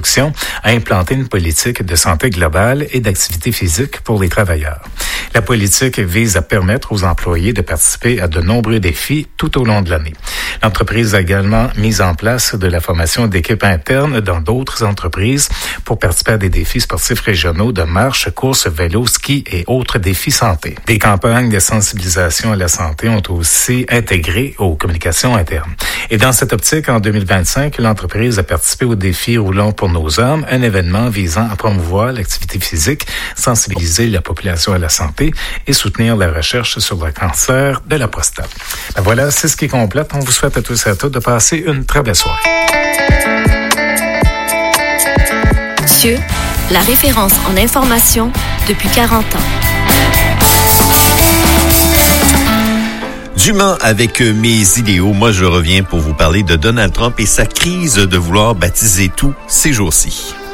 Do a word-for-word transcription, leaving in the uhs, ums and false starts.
construction a implanté une politique de santé globale et d'activité physique pour les travailleurs. La politique vise à permettre aux employés de participer à de nombreux défis tout au long de l'année. L'entreprise a également mis en place de la formation d'équipes internes dans d'autres entreprises pour participer à des défis sportifs régionaux de marche, course, vélo, ski et autres défis santé. Des campagnes de sensibilisation à la santé ont aussi intégré aux communications internes. Et dans cette optique, en deux mille vingt-cinq, l'entreprise a participé au défi Roulons pour nos hommes, un événement visant à promouvoir l'activité physique, sensibiliser la population à la santé et soutenir la recherche sur le cancer de la prostate. Ben voilà, c'est ce qui complète. On vous souhaite à tous et à toutes de passer une très belle soirée. Dieu, la référence en information depuis quarante ans. Dûment avec mes idéaux, moi je reviens pour vous parler de Donald Trump et sa crise de vouloir baptiser tout ces jours-ci.